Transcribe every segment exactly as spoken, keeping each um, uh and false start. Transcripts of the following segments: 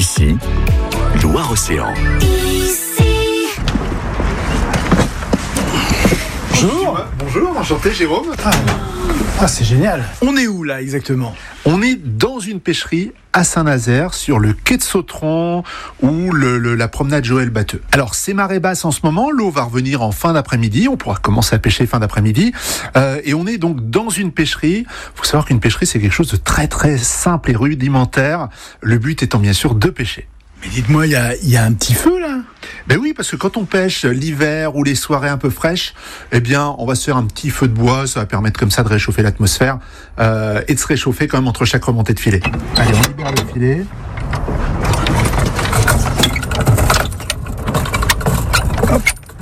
Ici, Loire-Océan. Bonjour. Bonjour, enchanté Jérôme. Ah, ah, c'est génial. On est où là exactement ? On est dans une pêcherie à Saint-Nazaire, sur le quai de Sautron ou le, le, la promenade Joël Batteux. Alors c'est marée basse en ce moment, l'eau va revenir en fin d'après-midi, on pourra commencer à pêcher fin d'après-midi, euh, et on est donc dans une pêcherie. Il faut savoir qu'une pêcherie c'est quelque chose de très très simple et rudimentaire, le but étant bien sûr de pêcher. Mais dites-moi, il y a, y a un petit feu là ? Ben oui, parce que quand on pêche l'hiver ou les soirées un peu fraîches, eh bien, on va se faire un petit feu de bois, ça va permettre comme ça de réchauffer l'atmosphère euh, et de se réchauffer quand même entre chaque remontée de filet. Allez, on libère le filet. Hop.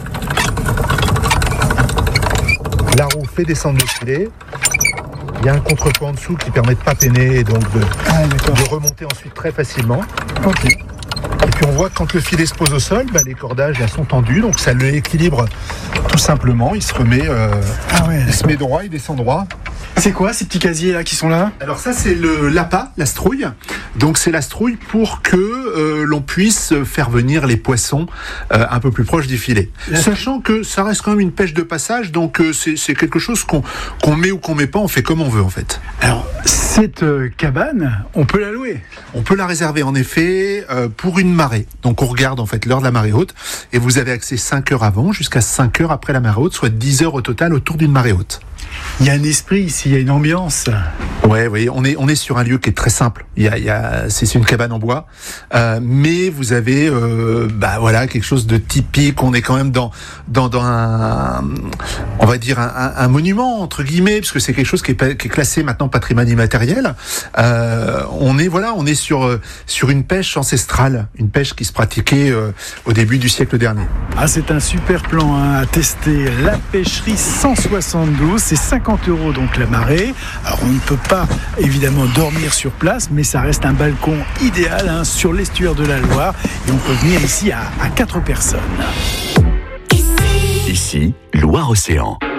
La roue fait descendre le filet. Il y a un contrepoids en dessous qui permet de pas peiner et donc de, ah, de remonter ensuite très facilement. Ok. Et puis on voit que quand le filet se pose au sol, bah, les cordages là, sont tendus, donc ça l'équilibre tout simplement. Il se remet, euh, ah ouais, il se met droit, il descend droit. C'est quoi ces petits casiers là qui sont là ? Alors ça c'est le l'appât, la strouille. Donc c'est la strouille pour que euh, l'on puisse faire venir les poissons euh, un peu plus proche du filet. La Sachant que ça reste quand même une pêche de passage, donc euh, c'est, c'est quelque chose qu'on, qu'on met ou qu'on met pas, on fait comme on veut en fait. Alors cette euh, cabane, on peut la louer ? On peut la réserver en effet euh, pour une marée. Donc on regarde en fait l'heure de la marée haute et vous avez accès cinq heures avant jusqu'à cinq heures après la marée haute, soit dix heures au total autour d'une marée haute. Il y a un esprit ici, il y a une ambiance. Ouais, oui, on est on est sur un lieu qui est très simple. Il y a il y a c'est, c'est une cabane en bois, euh, mais vous avez euh, bah voilà quelque chose de typique. On est quand même dans dans dans un on va dire un, un, un monument entre guillemets parce que c'est quelque chose qui est, qui est classé maintenant patrimoine immatériel. Euh, on est voilà on est sur sur une pêche ancestrale, une pêche qui se pratiquait euh, au début du siècle dernier. Ah, c'est un super plan hein, à tester. La pêcherie cent soixante-douze, c'est cinquante euros donc la marée. Alors on ne peut pas évidemment dormir sur place, mais ça reste un balcon idéal hein, sur l'estuaire de la Loire et on peut venir ici à, à quatre personnes. Ici, Loire-Océan.